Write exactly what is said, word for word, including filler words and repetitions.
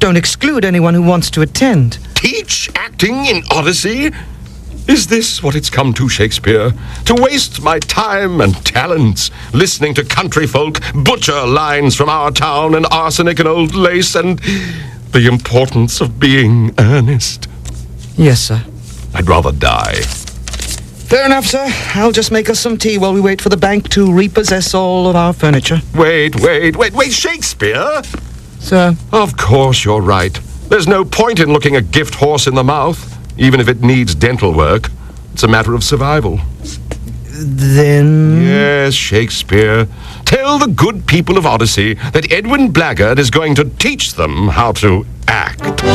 don't exclude anyone who wants to attend. Teach acting in Odyssey? Is this what it's come to, Shakespeare? To waste my time and talents listening to country folk butcher lines from our town and arsenic and old lace and the importance of being earnest? Yes, sir. I'd rather die. Fair enough, sir. I'll just make us some tea while we wait for the bank to repossess all of our furniture. Wait, wait, wait, wait, Shakespeare? Sir? Of course you're right. There's no point in looking a gift horse in the mouth, even if it needs dental work. It's a matter of survival. Then... Yes, Shakespeare. Tell the good people of Odyssey that Edwin Blackguard is going to teach them how to act.